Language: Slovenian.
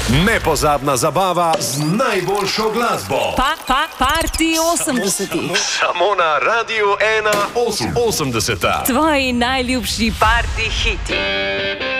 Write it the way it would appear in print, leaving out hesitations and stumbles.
Nepozabna zabava z najboljšo glasbo. Party 80. Samo na Radiu 1 80. Tvoji najljubši party hiti.